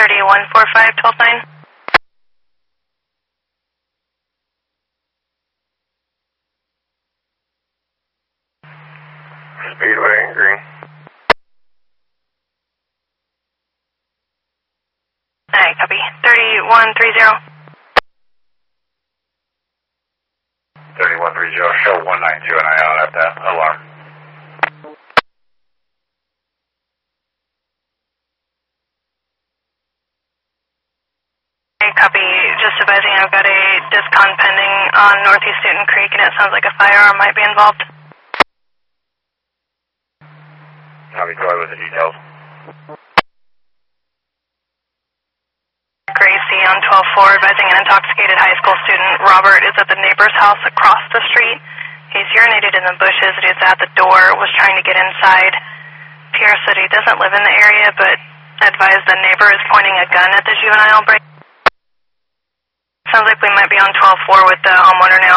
3145 129. Speedway and Green. Alright, copy. 3130. 3130, show 192 and I out at that alarm. Hey, copy. Just advising I've got a discon pending on Northeast Newton Creek and it sounds like a firearm might be involved. Copy, go ahead with the details. Gracie on 12-4 advising an intoxicated high school student. Robert is at the neighbor's house across the street. He's urinated in the bushes and he's at the door, was trying to get inside. Pierre said he doesn't live in the area, but advised the neighbor is pointing a gun at the juvenile break. Sounds like we might be on 12-4 with the homeowner now.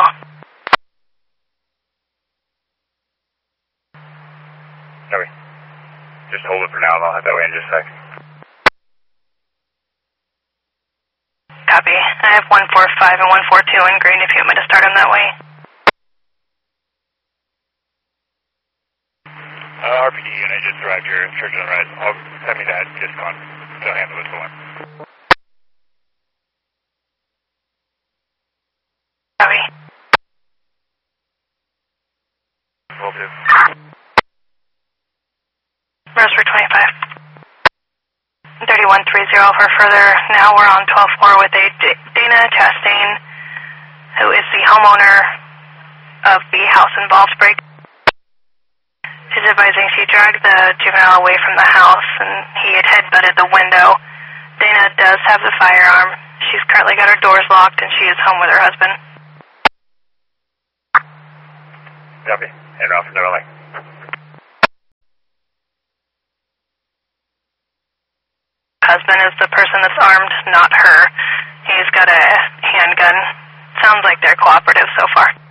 Copy. Just hold it for now and I'll head that way in just a sec. Copy. I have 145 and 142 in green if you want me to start them that way. RPD unit just arrived here, Church on the Rise. Send me that discount. They'll handle this one. Copy. Will do. Rosewood 25. 3130 for further. Now we're on 12-4 with a Dana Chastain, who is the homeowner of the house-involved break. She's advising she dragged the juvenile away from the house and he had headbutted the window. Dana does have the firearm. She's currently got her doors locked and she is home with her husband. Copy. And off from Neverland. Husband is the person that's armed, not her. He's got a handgun. Sounds like they're cooperative so far.